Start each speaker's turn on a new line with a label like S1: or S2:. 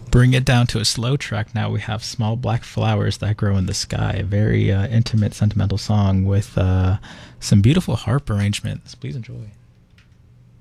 S1: Bring it down to a slow track. Now we have Small Black Flowers That Grow in the Sky. A very intimate, sentimental song with some beautiful harp arrangements. Please enjoy.